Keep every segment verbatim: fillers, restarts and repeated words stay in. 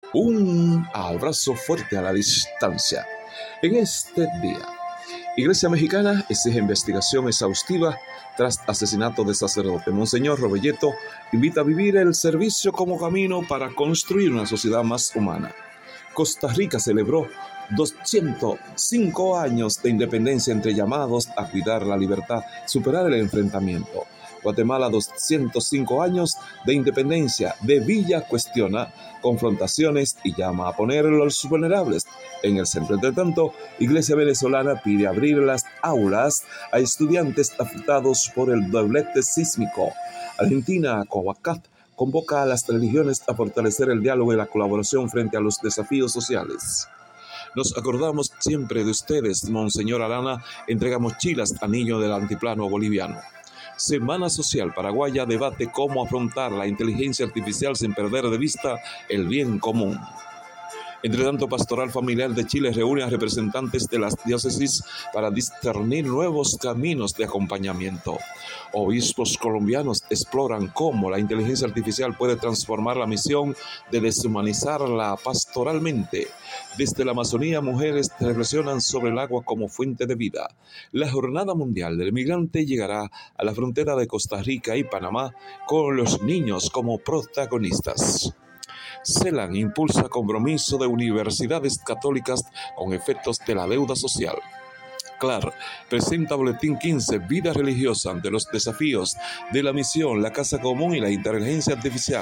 Un abrazo fuerte a la distancia. En este día, Iglesia Mexicana exige investigación exhaustiva tras asesinato de sacerdote. Monseñor Robelleto invita a vivir el servicio como camino para construir una sociedad más humana. Costa Rica celebró doscientos cinco años de independencia entre llamados a cuidar la libertad, superar el enfrentamiento. Guatemala, doscientos cinco años de independencia. De Villa cuestiona confrontaciones y llama a poner a los vulnerables en el centro. Entre tanto, Iglesia venezolana pide abrir las aulas a estudiantes afectados por el doblete sísmico. Argentina, COVACAT, convoca a las religiones a fortalecer el diálogo y la colaboración frente a los desafíos sociales. Nos acordamos siempre de ustedes, Monseñor Arana. Entregamos Chilas, anillo del altiplano boliviano. Semana Social Paraguaya debate cómo afrontar la inteligencia artificial sin perder de vista el bien común. Entre tanto, Pastoral Familiar de Chile reúne a representantes de las diócesis para discernir nuevos caminos de acompañamiento. Obispos colombianos exploran cómo la inteligencia artificial puede transformar la misión de deshumanizarla pastoralmente. Desde la Amazonía, mujeres reflexionan sobre el agua como fuente de vida. La Jornada Mundial del Migrante llegará a la frontera de Costa Rica y Panamá con los niños como protagonistas. CELAN impulsa compromiso de universidades católicas con efectos de la deuda social. C L A R presenta Boletín quince, Vida religiosa ante los desafíos de la misión, la casa común y la inteligencia artificial.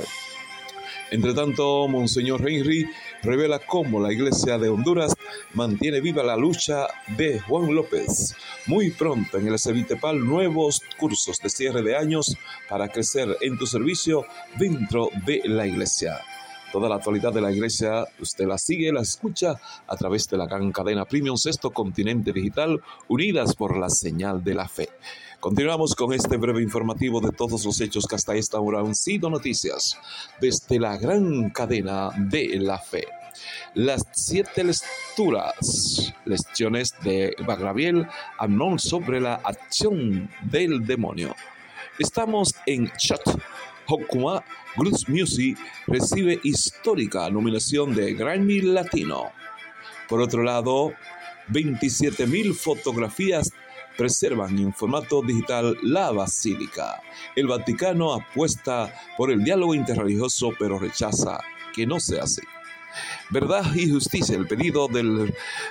Entre tanto, Monseñor Henry revela cómo la Iglesia de Honduras mantiene viva la lucha de Juan López. Muy pronto en el Cevitepal, nuevos cursos de cierre de años para crecer en tu servicio dentro de la Iglesia. Toda la actualidad de la Iglesia, usted la sigue, la escucha a través de la gran cadena Premium Sexto Continente Digital, unidas por la señal de la fe. Continuamos con este breve informativo de todos los hechos que hasta esta hora han sido noticias desde la gran cadena de la fe. Las siete lecturas, lecciones de Gabriel Amnon sobre la acción del demonio. Estamos en chat. Hokuma Blues Music recibe histórica nominación de Grammy Latino. Por otro lado, veintisiete mil fotografías preservan en formato digital la Basílica. El Vaticano apuesta por el diálogo interreligioso, pero rechaza que no sea así. Verdad y justicia, el pedido del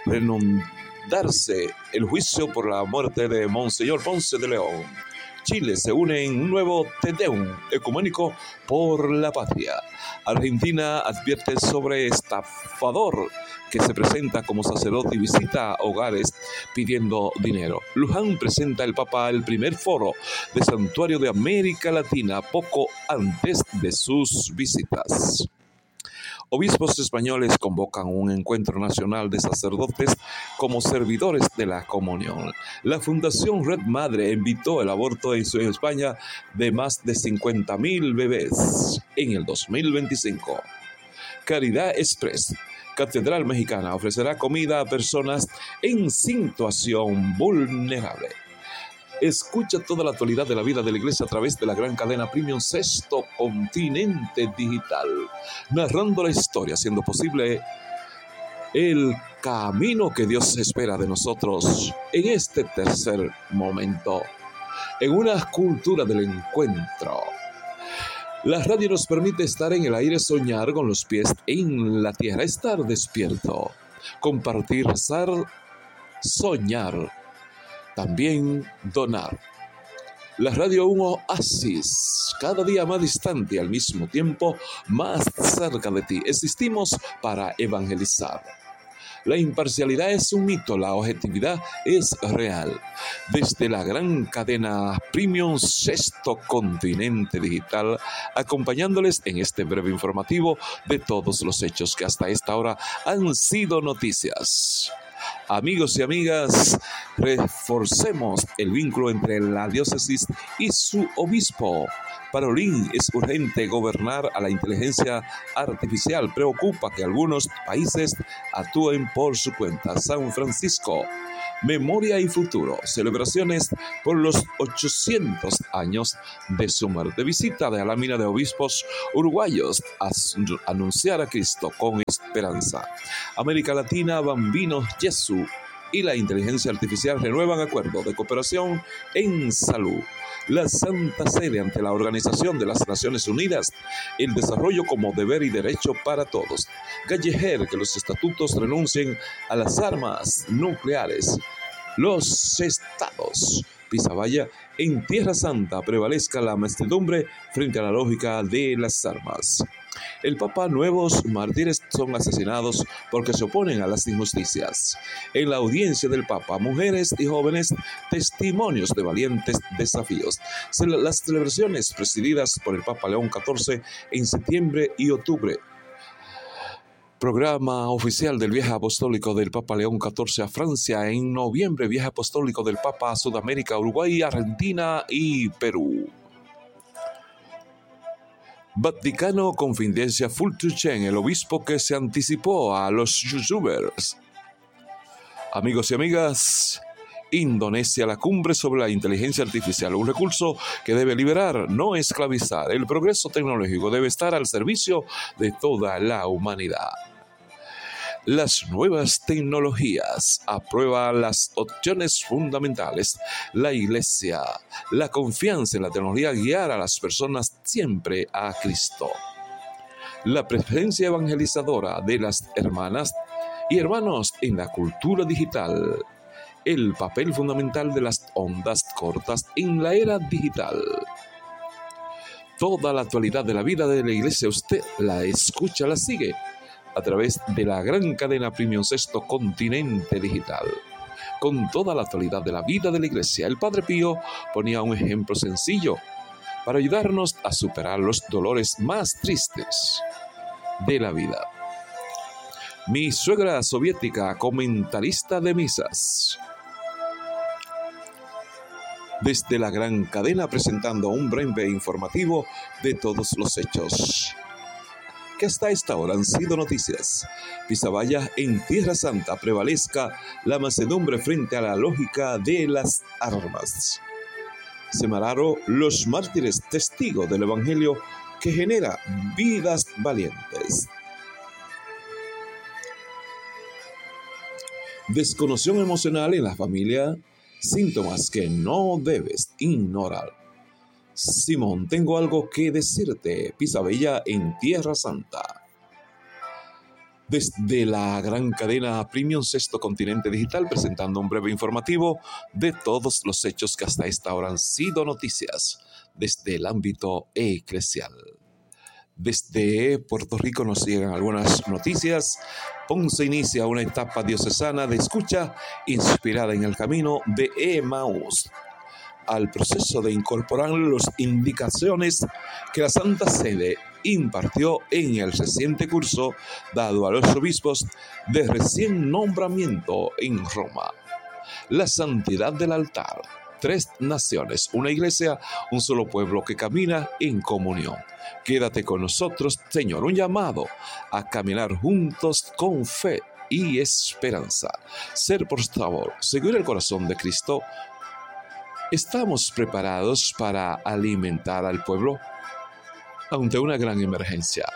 reanudarse el juicio por la muerte de Monseñor Ponce de León. Chile se une en un nuevo Te Deum ecuménico por la patria. Argentina advierte sobre estafador que se presenta como sacerdote y visita hogares pidiendo dinero. Luján presenta el Papa el primer foro de Santuario de América Latina poco antes de sus visitas. Obispos españoles convocan un encuentro nacional de sacerdotes como servidores de la comunión. La Fundación Red Madre invitó el aborto en España de más de cincuenta mil bebés en el dos mil veinticinco. Caridad Express. Catedral Mexicana ofrecerá comida a personas en situación vulnerable. Escucha toda la actualidad de la vida de la Iglesia a través de la gran cadena Premium Sexto Continente Digital, narrando la historia, haciendo posible el camino que Dios espera de nosotros en este tercer momento, en una cultura del encuentro. La radio nos permite estar en el aire, soñar con los pies en la tierra, estar despierto, compartir, rezar, soñar. También donar. La radio un oasis, cada día más distante, al mismo tiempo más cerca de ti. Existimos para evangelizar. La imparcialidad es un mito, la objetividad es real. Desde la gran cadena Premium Sexto Continente Digital, acompañándoles en este breve informativo de todos los hechos que hasta esta hora han sido noticias. Amigos y amigas, reforcemos el vínculo entre la diócesis y su obispo. Parolín, es urgente gobernar a la inteligencia artificial. Preocupa que algunos países actúen por su cuenta. San Francisco, Memoria y Futuro, celebraciones por los ochocientos años de su muerte. Visita de la mina de obispos uruguayos a anunciar a Cristo con esperanza. América Latina, Bambino Gesù y la inteligencia artificial renuevan acuerdos de cooperación en salud. La Santa Sede ante la Organización de las Naciones Unidas, el desarrollo como deber y derecho para todos. Gallejer, que los estatutos renuncien a las armas nucleares. Los estados. Pisabaya, en Tierra Santa prevalezca la mansedumbre frente a la lógica de las armas. El Papa, nuevos mártires son asesinados porque se oponen a las injusticias. En la audiencia del Papa, mujeres y jóvenes, testimonios de valientes desafíos. Las celebraciones presididas por el Papa León catorce en septiembre y octubre. Programa oficial del viaje apostólico del Papa León catorce a Francia. En noviembre, viaje apostólico del Papa a Sudamérica, Uruguay, Argentina y Perú. Vaticano, confidencia Fultuchen, el obispo que se anticipó a los youtubers. Amigos y amigas, Indonesia, la cumbre sobre la inteligencia artificial, un recurso que debe liberar, no esclavizar. El progreso tecnológico debe estar al servicio de toda la humanidad. Las nuevas tecnologías, aprueba las opciones fundamentales. La Iglesia, la confianza en la tecnología, guiar a las personas siempre a Cristo. La presencia evangelizadora de las hermanas y hermanos en la cultura digital. El papel fundamental de las ondas cortas en la era digital. Toda la actualidad de la vida de la Iglesia usted la escucha, la sigue a través de la gran cadena Premium Sexto Continente Digital. Con toda la actualidad de la vida de la Iglesia, el Padre Pío ponía un ejemplo sencillo para ayudarnos a superar los dolores más tristes de la vida. Mi suegra soviética, comentarista de misas. Desde la gran cadena presentando un breve informativo de todos los hechos que hasta esta hora han sido noticias. Pisabaya, en Tierra Santa prevalezca la mansedumbre frente a la lógica de las armas. Semararo, los mártires, testigos del Evangelio que genera vidas valientes. Desconexión emocional en la familia, síntomas que no debes ignorar. Simón, tengo algo que decirte. Pisabella, en Tierra Santa. Desde la gran cadena Premium Sexto Continente Digital, presentando un breve informativo de todos los hechos que hasta esta hora han sido noticias desde el ámbito eclesial. Desde Puerto Rico nos llegan algunas noticias. Ponce inicia una etapa diocesana de escucha inspirada en el camino de Emaús, al proceso de incorporar las indicaciones que la Santa Sede impartió en el reciente curso dado a los obispos de recién nombramiento en Roma. La santidad del altar, tres naciones, una iglesia, un solo pueblo que camina en comunión. Quédate con nosotros, Señor, un llamado a caminar juntos con fe y esperanza. Ser portador, seguir el corazón de Cristo. ¿Estamos preparados para alimentar al pueblo ante una gran emergencia?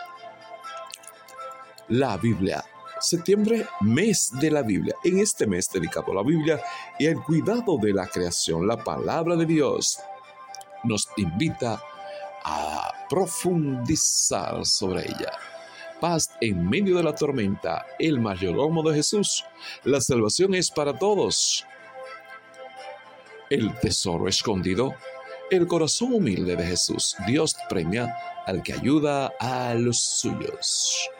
La Biblia. Septiembre, mes de la Biblia. En este mes dedicado a la Biblia y al cuidado de la creación, la palabra de Dios nos invita a profundizar sobre ella. Paz en medio de la tormenta, el mayordomo de Jesús. La salvación es para todos. El tesoro escondido, el corazón humilde de Jesús. Dios premia al que ayuda a los suyos.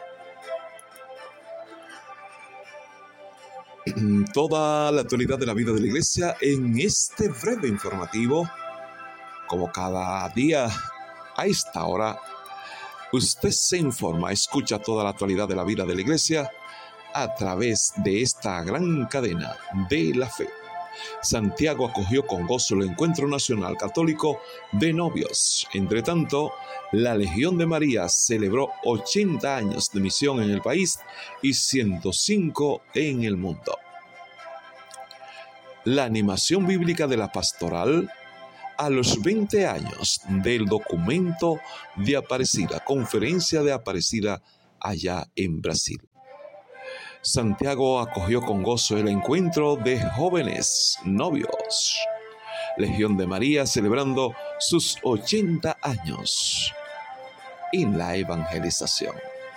Toda la actualidad de la vida de la iglesia en este breve informativo, como cada día a esta hora, usted se informa, escucha toda la actualidad de la vida de la iglesia a través de esta gran cadena de la fe. Santiago acogió con gozo el Encuentro Nacional Católico de Novios. Entre tanto, la Legión de María celebró ochenta años de misión en el país y ciento cinco en el mundo. la animación bíblica de la pastoral a los veinte años del documento de Aparecida, conferencia de Aparecida allá en Brasil. Santiago acogió con gozo el encuentro de jóvenes novios. Legión de María celebrando sus ochenta años en la evangelización.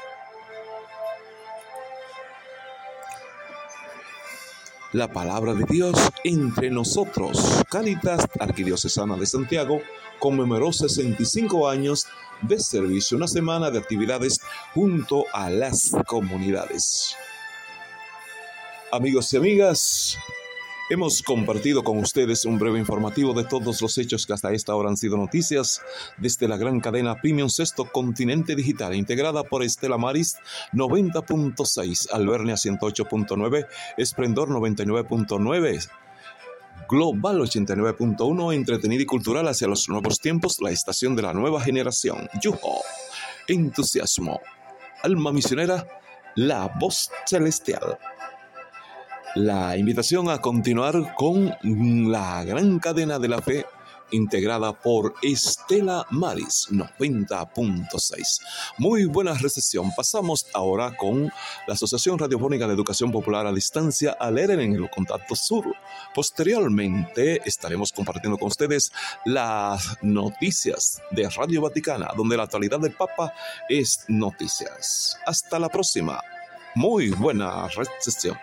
La palabra de Dios entre nosotros. Cáritas Arquidiocesana de Santiago conmemoró sesenta y cinco años de servicio, una semana de actividades junto a las comunidades. Amigos y amigas, hemos compartido con ustedes un breve informativo de todos los hechos que hasta esta hora han sido noticias desde la gran cadena Premium Sexto Continente Digital, integrada por Estela Maris noventa punto seis, Alvernia ciento ocho punto nueve, Esplendor noventa y nueve punto nueve, Global ochenta y nueve punto uno, entretenida y cultural hacia los nuevos tiempos, la estación de la nueva generación, Yuho, entusiasmo, alma misionera, la voz celestial. La invitación a continuar con la gran cadena de la fe integrada por Estela Maris noventa punto seis. Muy buena recepción. Pasamos ahora con la Asociación Radiofónica de Educación Popular a Distancia, ALEREN, en el Contacto Sur. Posteriormente estaremos compartiendo con ustedes las noticias de Radio Vaticana, donde la actualidad del Papa es noticias. Hasta la próxima. Muy buena recepción.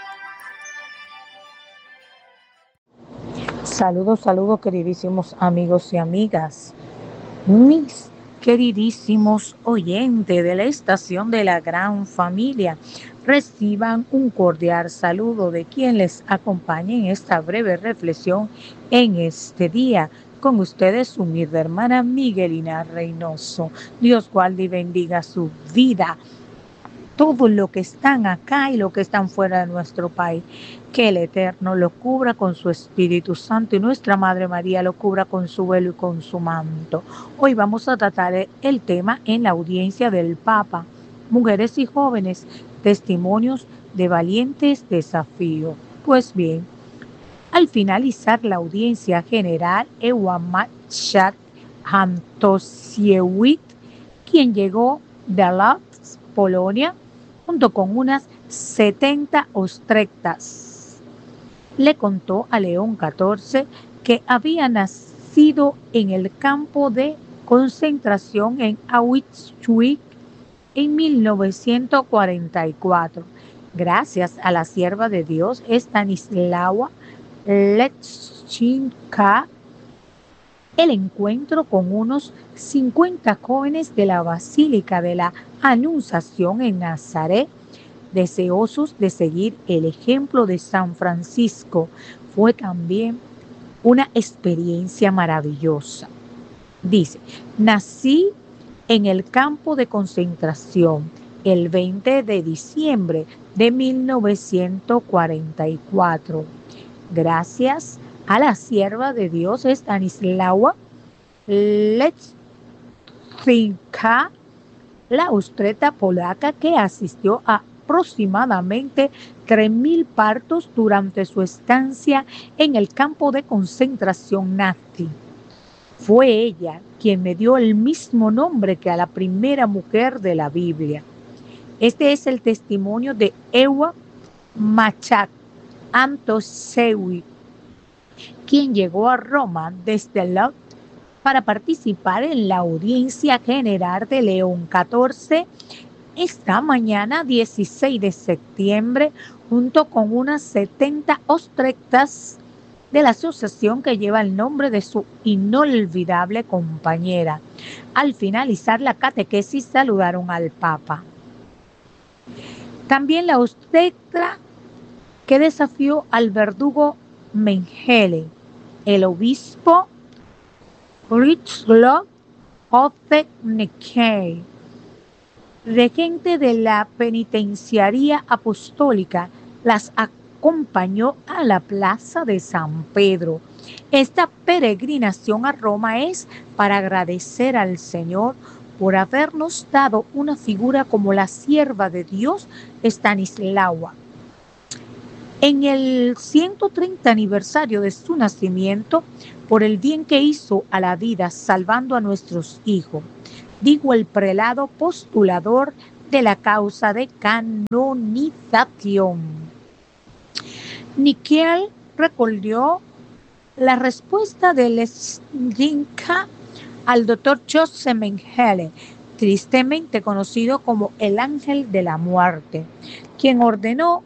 Saludos, saludos, queridísimos amigos y amigas, mis queridísimos oyentes de la estación de la gran familia. Reciban un cordial saludo de quien les acompaña en esta breve reflexión en este día. Con ustedes su humilde hermana Miguelina Reynoso. Dios guarde y bendiga su vida. Todos los que están acá y los que están fuera de nuestro país, que el Eterno lo cubra con su Espíritu Santo y nuestra Madre María lo cubra con su velo y con su manto. Hoy vamos a tratar el tema en la audiencia del Papa, mujeres y jóvenes, testimonios de valientes desafíos. Pues bien, al finalizar la audiencia general, Ewa Machat Antosiewicz, quien llegó de Lodz, Polonia, junto con unas setenta ostrectas, le contó a León catorce que había nacido en el campo de concentración en Auschwitz en mil novecientos cuarenta y cuatro. Gracias a la sierva de Dios Stanislawa Leszczynska, el encuentro con unos cincuenta jóvenes de la Basílica de la Anunciación en Nazaret, deseosos de seguir el ejemplo de San Francisco, fue también una experiencia maravillosa. Dice, nací en el campo de concentración el veinte de diciembre de mil novecientos cuarenta y cuatro. Gracias a la sierva de Dios Stanislawa Leszczynska, la ostreta polaca que asistió a aproximadamente tres mil partos durante su estancia en el campo de concentración nazi. Fue ella quien me dio el mismo nombre que a la primera mujer de la Biblia. Este es el testimonio de Ewa Machat Antosiewicz, quien llegó a Roma desde Lodz para participar en la audiencia general de León catorce esta mañana dieciséis de septiembre, junto con unas setenta ostrectas de la asociación que lleva el nombre de su inolvidable compañera. Al finalizar la catequesis saludaron al Papa. También la ostrecta que desafió al verdugo Mengele, el obispo Richlow Ofegnicki, regente de la penitenciaría apostólica, las acompañó a la plaza de San Pedro. Esta peregrinación a Roma es para agradecer al Señor por habernos dado una figura como la sierva de Dios Stanislawa. En el ciento treinta aniversario de su nacimiento, por el bien que hizo a la vida salvando a nuestros hijos, dijo el prelado postulador de la causa de canonización. Nickel recordó la respuesta del Slinka al doctor Joseph Mengele, tristemente conocido como el ángel de la muerte, quien ordenó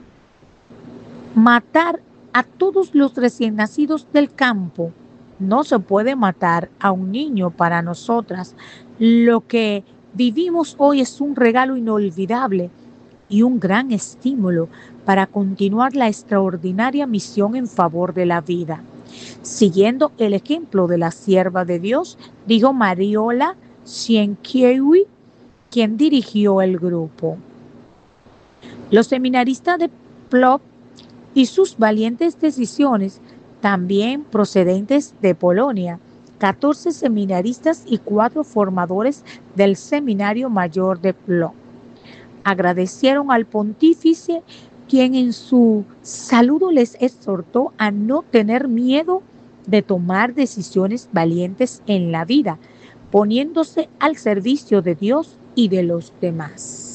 matar a todos los recién nacidos del campo. No se puede matar a un niño para nosotras. Lo que vivimos hoy es un regalo inolvidable y un gran estímulo para continuar la extraordinaria misión en favor de la vida. Siguiendo el ejemplo de la sierva de Dios, dijo Mariola Sienkiewicz, quien dirigió el grupo. Los seminaristas de Plop y sus valientes decisiones, también procedentes de Polonia, catorce seminaristas y cuatro formadores del Seminario Mayor de Plop, agradecieron al pontífice, quien en su saludo les exhortó a no tener miedo de tomar decisiones valientes en la vida, poniéndose al servicio de Dios y de los demás.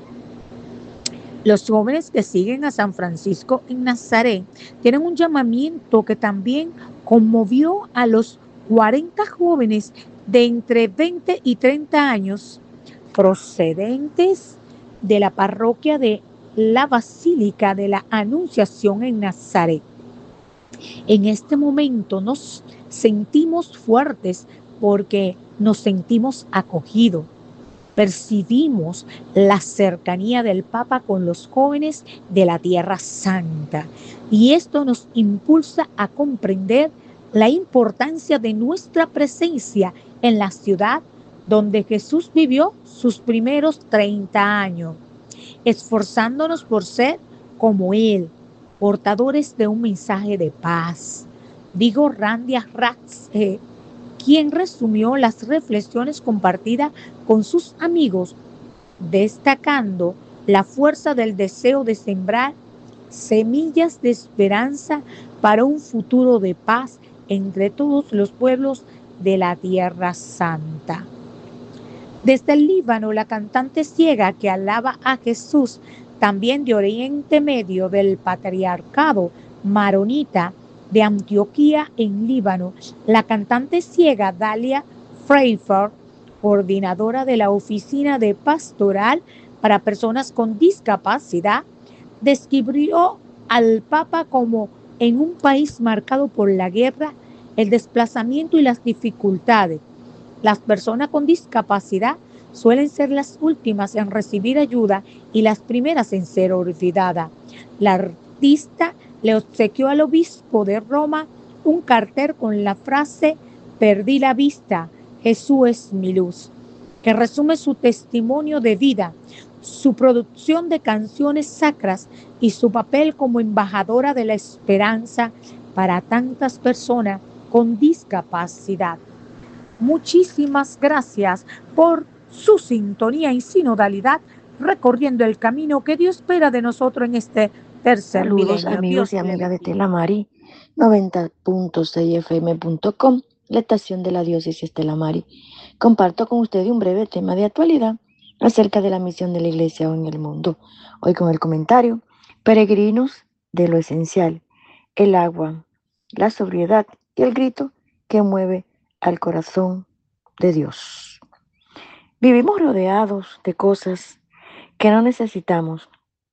Los jóvenes que siguen a San Francisco en Nazaret tienen un llamamiento que también conmovió a los cuarenta jóvenes de entre veinte y treinta años procedentes de la parroquia de la Basílica de la Anunciación en Nazaret. En este momento nos sentimos fuertes porque nos sentimos acogidos. Percibimos la cercanía del Papa con los jóvenes de la Tierra Santa y esto nos impulsa a comprender la importancia de nuestra presencia en la ciudad donde Jesús vivió sus primeros treinta años, esforzándonos por ser como Él, portadores de un mensaje de paz. Dijo Randy Ratz, eh, quien resumió las reflexiones compartidas con sus amigos, destacando la fuerza del deseo de sembrar semillas de esperanza para un futuro de paz entre todos los pueblos de la Tierra Santa. Desde el Líbano, la cantante ciega que alaba a Jesús, también de Oriente Medio del Patriarcado Maronita de Antioquía en Líbano, la cantante ciega Dalia Freifer, coordinadora de la Oficina de Pastoral para Personas con Discapacidad, describió al Papa como en un país marcado por la guerra, el desplazamiento y las dificultades. Las personas con discapacidad suelen ser las últimas en recibir ayuda y las primeras en ser olvidadas. La artista le obsequió al obispo de Roma un cartel con la frase «Perdí la vista, Jesús es mi luz», que resume su testimonio de vida, su producción de canciones sacras y su papel como embajadora de la esperanza para tantas personas con discapacidad. Muchísimas gracias por su sintonía y sinodalidad, recorriendo el camino que Dios espera de nosotros en este tercer Saludos milenio. amigos Dios y amigas de bendiga. Estela Mari, noventa punto seis F M punto com, la estación de la diócesis Estela Mari. Comparto con ustedes un breve tema de actualidad acerca de la misión de la iglesia en el mundo. Hoy con el comentario, peregrinos de lo esencial, el agua, la sobriedad y el grito que mueve al corazón de Dios. Vivimos rodeados de cosas que no necesitamos.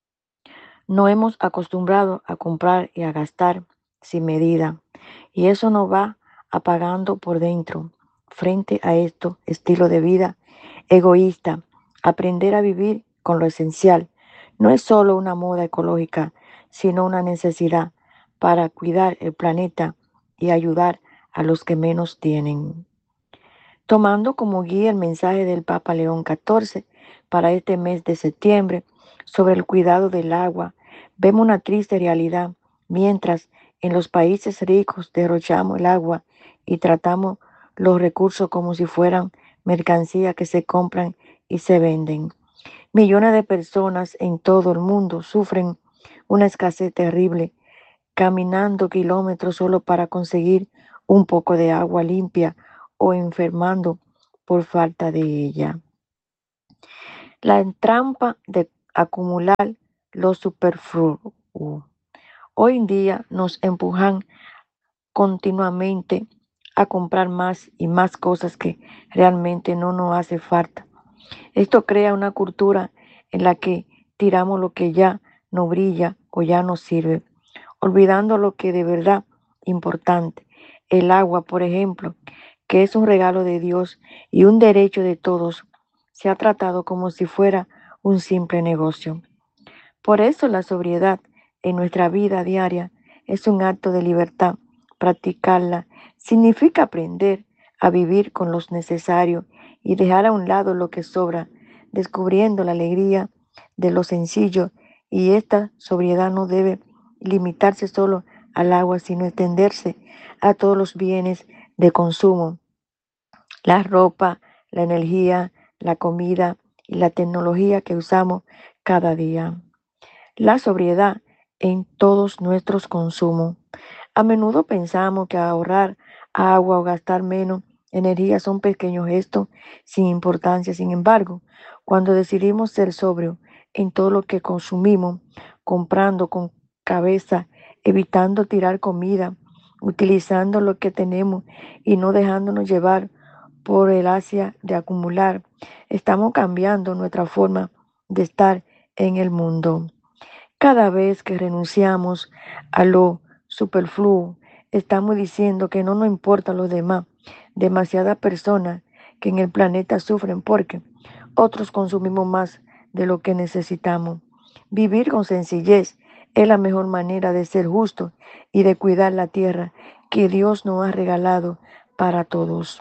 No hemos acostumbrado a comprar y a gastar sin medida, y eso nos va apagando por dentro. Frente a esto estilo de vida egoísta, aprender a vivir con lo esencial no es solo una moda ecológica, sino una necesidad para cuidar el planeta y ayudar a los que menos tienen. Tomando como guía el mensaje del Papa León catorce para este mes de septiembre sobre el cuidado del agua, vemos una triste realidad. Mientras en los países ricos derrochamos el agua y tratamos los recursos como si fueran mercancías que se compran y se venden. Millones de personas en todo el mundo sufren una escasez terrible, caminando kilómetros solo para conseguir un poco de agua limpia o enfermando por falta de ella. La trampa de acumular lo superfluo. Hoy en día nos empujan continuamente a comprar más y más cosas que realmente no nos hace falta. Esto crea una cultura en la que tiramos lo que ya no brilla o ya no sirve, olvidando lo que de verdad importante. El agua, por ejemplo, que es un regalo de Dios y un derecho de todos, se ha tratado como si fuera un simple negocio. Por eso la sobriedad en nuestra vida diaria es un acto de libertad. Practicarla significa aprender a vivir con lo necesario y dejar a un lado lo que sobra, descubriendo la alegría de lo sencillo. Y esta sobriedad no debe limitarse solo al agua, sino extenderse a todos los bienes de consumo, la ropa, la energía, la comida y la tecnología que usamos cada día. La sobriedad en todos nuestros consumos. A menudo pensamos que ahorrar agua o gastar menos energía son pequeños gestos sin importancia. Sin embargo, cuando decidimos ser sobrios en todo lo que consumimos, comprando con cabeza, evitando tirar comida, utilizando lo que tenemos y no dejándonos llevar por el ansia de acumular, estamos cambiando nuestra forma de estar en el mundo. Cada vez que renunciamos a lo superfluo, estamos diciendo que no nos importa los demás. Demasiadas personas que en el planeta sufren porque otros consumimos más de lo que necesitamos. Vivir con sencillez es la mejor manera de ser justo y de cuidar la tierra que Dios nos ha regalado para todos.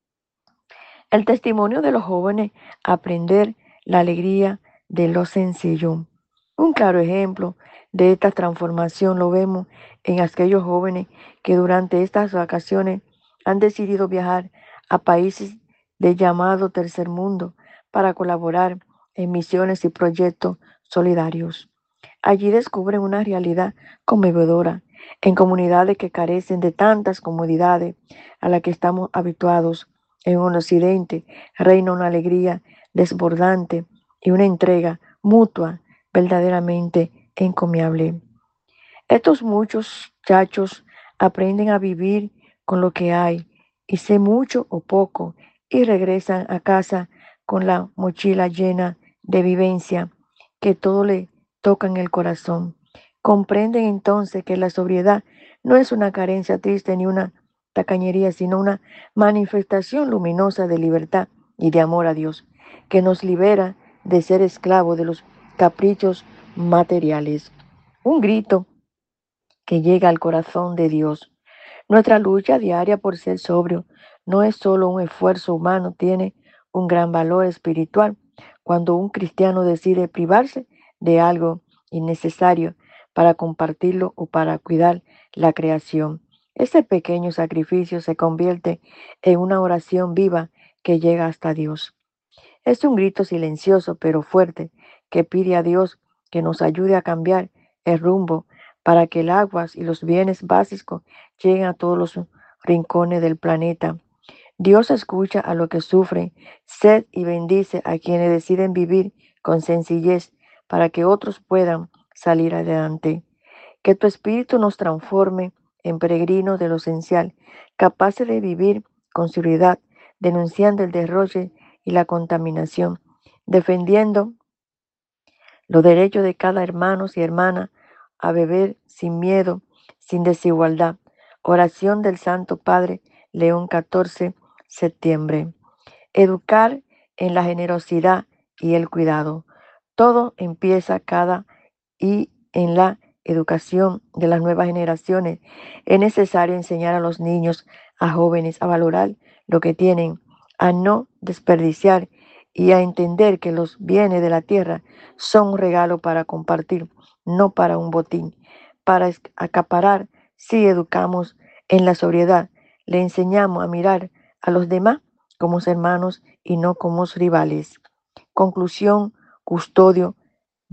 El testimonio de los jóvenes, aprender la alegría de lo sencillo. Un claro ejemplo de esta transformación lo vemos en aquellos jóvenes que durante estas vacaciones han decidido viajar a países de llamado tercer mundo para colaborar en misiones y proyectos solidarios. Allí descubren una realidad conmovedora en comunidades que carecen de tantas comodidades a las que estamos habituados. En un occidente reina una alegría desbordante y una entrega mutua verdaderamente encomiable. Estos muchachos aprenden a vivir con lo que hay y sé mucho o poco y regresan a casa con la mochila llena de vivencia que todo le toca en el corazón. Comprenden entonces que la sobriedad no es una carencia triste ni una tacañería, sino una manifestación luminosa de libertad y de amor a Dios, que nos libera de ser esclavos de los caprichos materiales. Un grito que llega al corazón de Dios. Nuestra lucha diaria por ser sobrio no es solo un esfuerzo humano, tiene un gran valor espiritual. Cuando un cristiano decide privarse de algo innecesario para compartirlo o para cuidar la creación, ese pequeño sacrificio se convierte en una oración viva que llega hasta Dios. Es un grito silencioso pero fuerte que pide a Dios que nos ayude a cambiar el rumbo para que el agua y los bienes básicos lleguen a todos los rincones del planeta. Dios escucha a los que sufren sed y bendice a quienes deciden vivir con sencillez para que otros puedan salir adelante. Que tu espíritu nos transforme en peregrinos de lo esencial, capaces de vivir con seguridad, denunciando el derroche y la contaminación, defendiendo los derechos de cada hermano y hermana a beber sin miedo, sin desigualdad. Oración del Santo Padre León catorce, septiembre. Educar en la generosidad y el cuidado. Todo empieza cada y en la educación de las nuevas generaciones. Es necesario enseñar a los niños, a jóvenes, a valorar lo que tienen, a no desperdiciar y a entender que los bienes de la tierra son un regalo para compartir, no para un botín, para acaparar. Si educamos en la sobriedad, le enseñamos a mirar a los demás como hermanos y no como rivales. Conclusión, custodio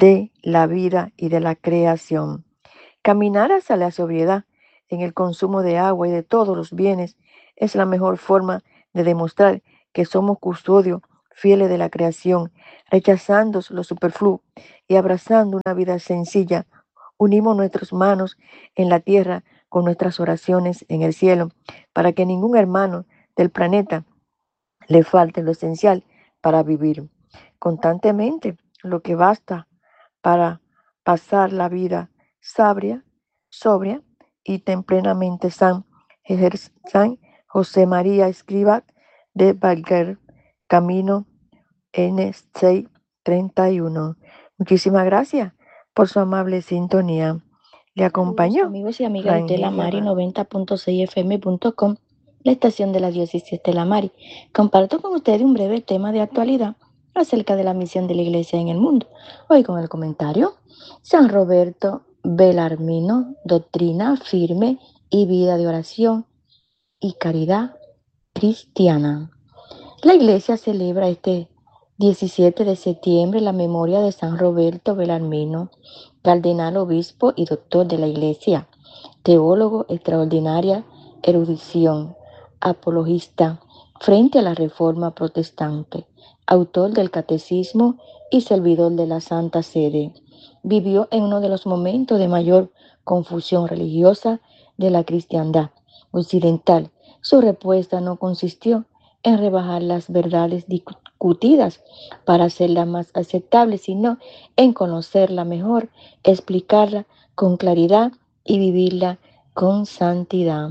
de la vida y de la creación. Caminar hacia la sobriedad en el consumo de agua y de todos los bienes es la mejor forma de demostrar que somos custodios fieles de la creación, rechazando lo superfluo y abrazando una vida sencilla. Unimos nuestras manos en la tierra con nuestras oraciones en el cielo, para que ningún hermano del planeta le falte lo esencial para vivir constantemente, lo que basta para pasar la vida sabria, sobria y tempranamente San, San José María Escrivá de Balaguer, Camino N seiscientos treinta y uno. Muchísimas gracias por su amable sintonía. Le acompañó amigos y amigas de Estela Mari, noventa punto seis F M punto com, la estación de la diócesis Estela Mari. Comparto con ustedes un breve tema de actualidad acerca de la misión de la Iglesia en el mundo. Hoy con el comentario: San Roberto Belarmino, doctrina firme y vida de oración y caridad cristiana. La Iglesia celebra este diecisiete de septiembre la memoria de San Roberto Belarmino, cardenal, obispo y doctor de la Iglesia, teólogo, extraordinaria erudición, apologista frente a la Reforma protestante, autor del Catecismo y servidor de la Santa Sede. Vivió en uno de los momentos de mayor confusión religiosa de la cristiandad occidental. Su respuesta no consistió en rebajar las verdades discutidas para hacerlas más aceptables, sino en conocerla mejor, explicarla con claridad y vivirla con santidad.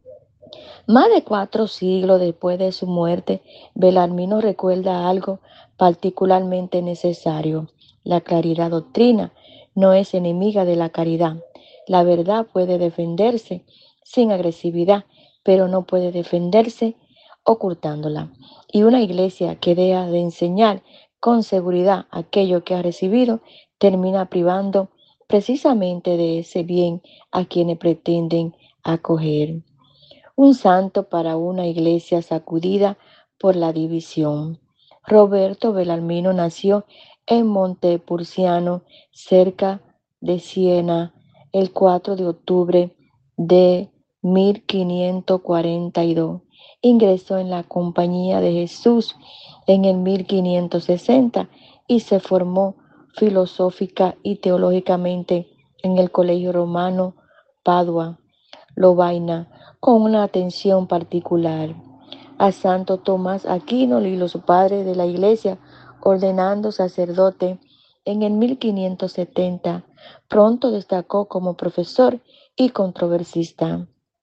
Más de cuatro siglos después de su muerte, Belarmino recuerda algo particularmente necesario: la claridad doctrina no es enemiga de la caridad. La verdad puede defenderse sin agresividad, pero no puede defenderse ocultándola. Y una iglesia que deja de enseñar con seguridad aquello que ha recibido, termina privando precisamente de ese bien a quienes pretenden acoger. Un santo para una iglesia sacudida por la división. Roberto Belarmino nació en Montepulciano, cerca de Siena, el cuatro de octubre de mil quinientos cuarenta y dos. Ingresó en la Compañía de Jesús en el mil quinientos sesenta y se formó filosófica y teológicamente en el Colegio Romano Padua, Lovaina, con una atención particular a Santo Tomás Aquino y los padres de la Iglesia, ordenando sacerdote en el mil quinientos setenta. Pronto destacó como profesor y controversista.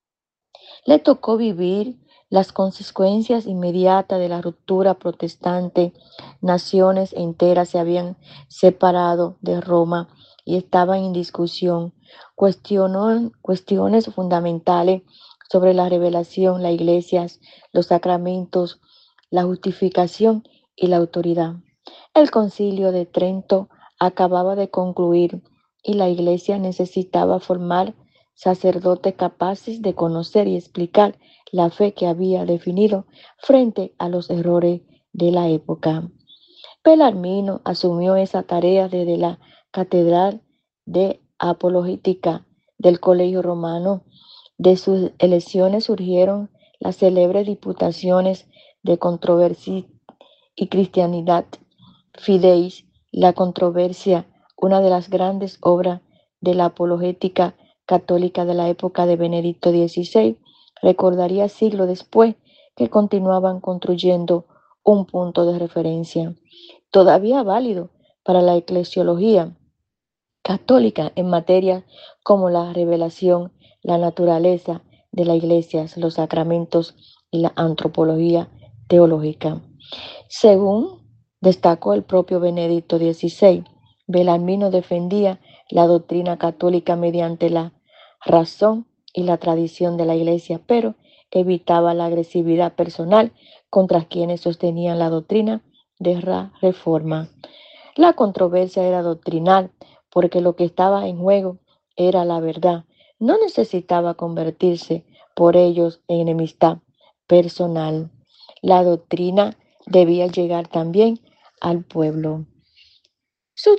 Le tocó vivir las consecuencias inmediatas de la ruptura protestante. Naciones enteras se habían separado de Roma y estaban en discusión cuestionó, cuestiones fundamentales sobre la revelación, las iglesias, los sacramentos, la justificación y la autoridad. El Concilio de Trento acababa de concluir y la Iglesia necesitaba formar sacerdotes capaces de conocer y explicar la fe que había definido frente a los errores de la época. Belarmino asumió esa tarea desde la Catedral de Apologética del Colegio Romano. De sus elecciones surgieron las célebres diputaciones de controversia y cristianidad, Fideis, la controversia, una de las grandes obras de la apologética católica de la época de Benedicto dieciséis. Recordaría siglos después que continuaban construyendo un punto de referencia todavía válido para la eclesiología católica en materias como la revelación, la naturaleza de la iglesia, los sacramentos y la antropología teológica. Según destacó el propio Benedicto dieciséis, Belarmino defendía la doctrina católica mediante la razón y la tradición de la iglesia, pero evitaba la agresividad personal contra quienes sostenían la doctrina de la reforma. La controversia era doctrinal porque lo que estaba en juego era la verdad. No necesitaba convertirse por ellos en enemistad personal. La doctrina debía llegar también al pueblo. Sus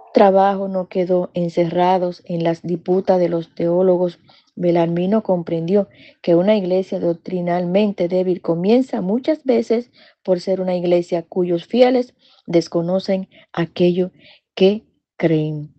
trabajo no quedó encerrados en las disputas de los teólogos. Belarmino comprendió que una iglesia doctrinalmente débil comienza muchas veces por ser una iglesia cuyos fieles desconocen aquello que creen.